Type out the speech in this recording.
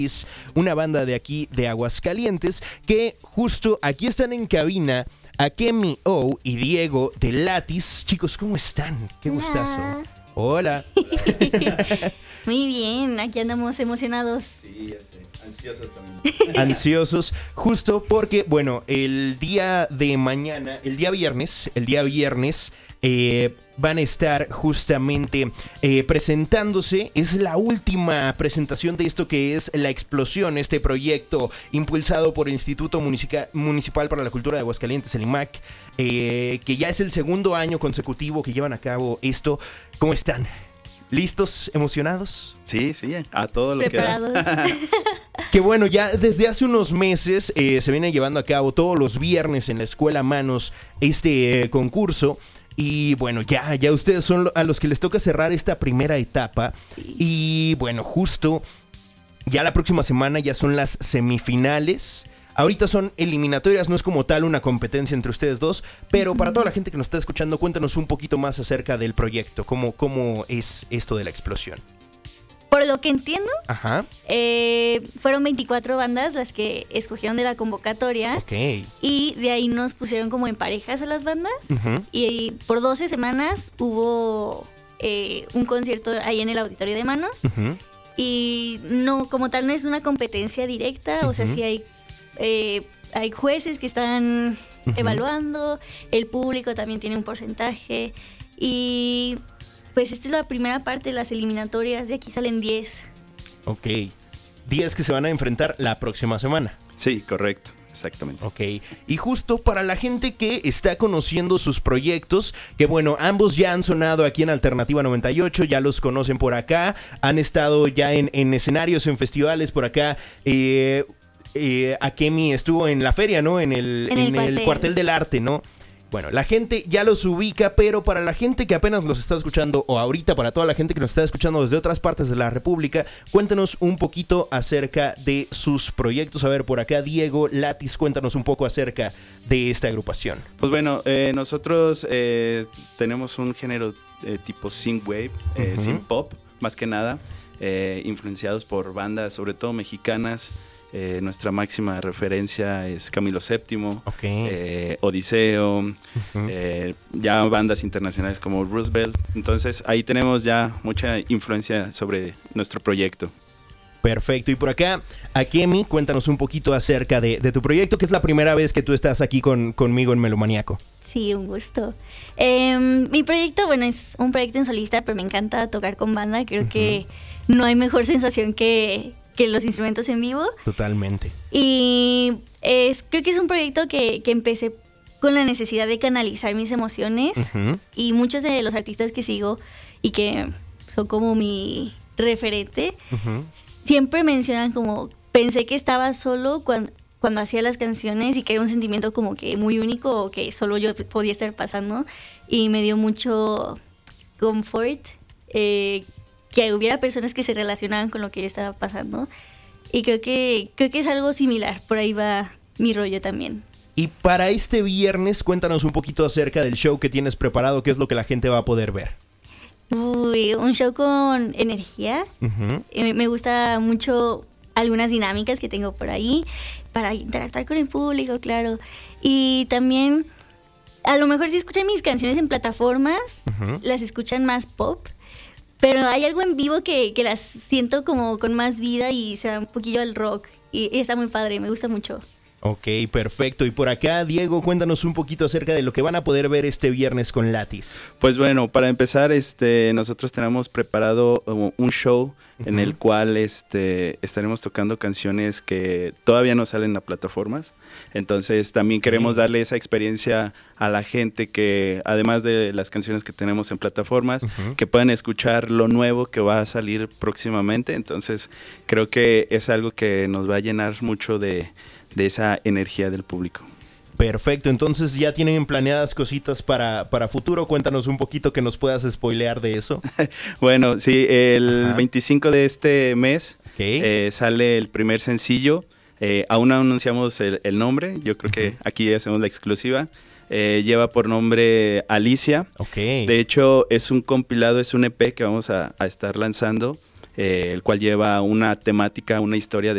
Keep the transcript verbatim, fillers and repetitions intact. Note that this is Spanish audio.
Es una banda de aquí de Aguascalientes que justo aquí están en cabina Akemi O y Diego de Lattice. Chicos, ¿cómo están? Qué gustazo. Hola. Muy bien, aquí andamos emocionados. Sí, ya sé. Ansiosos también. Ansiosos, justo porque, bueno, el día de mañana, el día viernes, el día viernes, eh, van a estar justamente eh, presentándose. Es la última presentación de esto que es La Explosión, este proyecto impulsado por el Instituto Munica- Municipal para la Cultura de Aguascalientes, el I M A C, eh, que ya es el segundo año consecutivo que llevan a cabo esto. ¿Cómo están? ¿Listos? ¿Emocionados? Sí, sí, a todo lo Preparados. que da. Que bueno, ya desde hace unos meses eh, se viene llevando a cabo todos los viernes en la Escuela Manos este eh, concurso. Y bueno, ya, ya ustedes son a los que les toca cerrar esta primera etapa. Sí. Y bueno, justo ya la próxima semana ya son las semifinales. Ahorita son eliminatorias, no es como tal una competencia entre ustedes dos, pero para toda la gente que nos está escuchando, cuéntanos un poquito más acerca del proyecto, cómo, cómo es esto de La Explosión. Por lo que entiendo, Ajá, eh, fueron veinticuatro bandas las que escogieron de la convocatoria. ok. Y de ahí nos pusieron como en parejas a las bandas. Uh-huh. Y por doce semanas hubo eh, un concierto ahí en el Auditorio de Manos. Uh-huh. Y no, como tal, no es una competencia directa. O sea, Ujú. sí hay, eh, hay jueces que están Ujú. evaluando. El público también tiene un porcentaje. Y pues esta es la primera parte de las eliminatorias. De aquí salen diez. Ok. Días que se van a enfrentar la próxima semana. Sí, correcto, exactamente. Ok. Y justo para la gente que está conociendo sus proyectos, que bueno, ambos ya han sonado aquí en Alternativa noventa y ocho, ya los conocen por acá, han estado ya en, en escenarios, en festivales por acá. Eh, eh, Akemi estuvo en la feria, ¿no? En el, En el en el cuartel. cuartel del arte, ¿no? Bueno, la gente ya los ubica, pero para la gente que apenas los está escuchando, o ahorita para toda la gente que nos está escuchando desde otras partes de la República, cuéntanos un poquito acerca de sus proyectos. A ver, por acá, Diego, Lattice, cuéntanos un poco acerca de esta agrupación. Pues bueno, eh, nosotros eh, tenemos un género eh, tipo synthwave, eh, Ujú. synth pop, más que nada, eh, influenciados por bandas, sobre todo mexicanas. Eh, nuestra máxima referencia es Camilo séptimo, Ok. eh, Odiseo, Ujú. eh, ya bandas internacionales como Roosevelt. Entonces ahí tenemos ya mucha influencia sobre nuestro proyecto. Perfecto. Y por acá, Akemi, cuéntanos un poquito acerca de, de tu proyecto, que es la primera vez que tú estás aquí con, conmigo en Melomaniaco. Sí, un gusto. Eh, mi proyecto, bueno, es un proyecto en solista, pero me encanta tocar con banda. Creo que no hay mejor sensación que, que los instrumentos en vivo. Totalmente. Y es, creo que es un proyecto que, que empecé con la necesidad de canalizar mis emociones. Ujú. Y muchos de los artistas que sigo y que son como mi referente, Ujú. siempre mencionan como, pensé que estaba solo cuando, cuando hacía las canciones y que era un sentimiento como que muy único o que solo yo podía estar pasando. Y me dio mucho confort eh, que hubiera personas que se relacionaban con lo que yo estaba pasando. Y creo que, creo que es algo similar, por ahí va mi rollo también. Y para este viernes, cuéntanos un poquito acerca del show que tienes preparado, qué es lo que la gente va a poder ver. Uy, un show con energía. Ujú. Eh, me gusta mucho algunas dinámicas que tengo por ahí para interactuar con el público, claro. Y también, a lo mejor si escuchan mis canciones en plataformas, Ujú. las escuchan más pop, pero hay algo en vivo que, que las siento como con más vida y se da un poquillo al rock. Y, y está muy padre, me gusta mucho. Ok, perfecto. Y por acá, Diego, cuéntanos un poquito acerca de lo que van a poder ver este viernes con Lattice. Pues bueno, para empezar, este, nosotros tenemos preparado uh, un show en Ujú. el cual este, estaremos tocando canciones que todavía no salen a plataformas. Entonces también queremos darle esa experiencia a la gente que, además de las canciones que tenemos en plataformas, Ujú. que puedan escuchar lo nuevo que va a salir próximamente. Entonces creo que es algo que nos va a llenar mucho de, de esa energía del público. Perfecto, entonces ya tienen planeadas cositas para, para futuro. Cuéntanos un poquito que nos puedas spoilear de eso. Bueno, sí, el Ajá. veinticinco de este mes Ok. eh, sale el primer sencillo. Eh, aún no anunciamos el, el nombre, yo creo que aquí hacemos la exclusiva. Eh, lleva por nombre Alicia. Ok. De hecho, es un compilado, es un E P que vamos a, a estar lanzando eh, el cual lleva una temática, una historia de